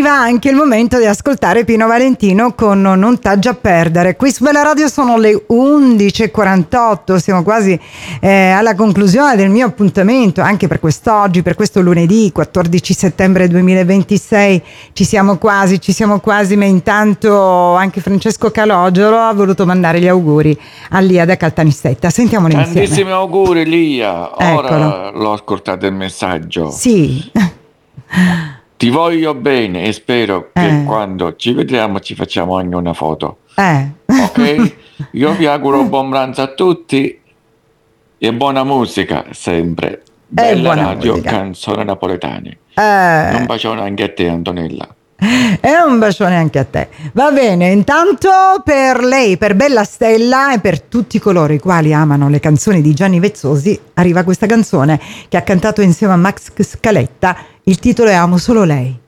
arriva anche il momento di ascoltare Pino Valentino con Non t'aggia a perdere. Qui su Bella Radio sono le 11:48, siamo quasi alla conclusione del mio appuntamento anche per quest'oggi, per questo lunedì 14 settembre 2026. Ci siamo quasi, ma intanto anche Francesco Calogero ha voluto mandare gli auguri a Lia da Caltanissetta. Sentiamolo insieme. Tantissimi auguri Lia, ora Eccolo. l'ho ascoltato il messaggio. Sì. Ti voglio bene e spero che quando ci vediamo ci facciamo anche una foto. Ok? Io vi auguro buon pranzo a tutti e buona musica sempre. Bella radio, musica. canzoni napoletane. Un bacione anche a te, Antonella. E un bacione anche a te. Va bene, intanto per lei, per Bella Stella e per tutti coloro i quali amano le canzoni di Gianni Vezzosi, arriva questa canzone che ha cantato insieme a Max Scaletta. Il titolo è Amo solo lei.